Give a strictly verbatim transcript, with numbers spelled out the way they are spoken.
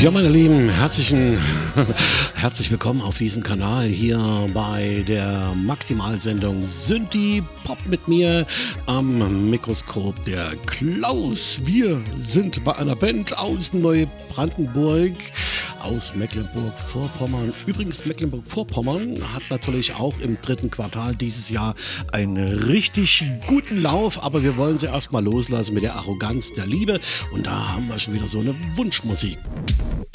Ja, meine Lieben, herzlichen, herzlich willkommen auf diesem Kanal hier bei der Maximalsendung Synthie Pop mit mir am Mikroskop der Klaus. Wir sind bei einer Band aus Neubrandenburg, aus Mecklenburg-Vorpommern. Übrigens, Mecklenburg-Vorpommern hat natürlich auch im dritten Quartal dieses Jahr einen richtig guten Lauf, aber wir wollen sie erstmal loslassen mit der Arroganz der Liebe und da haben wir schon wieder so eine Wunschmusik.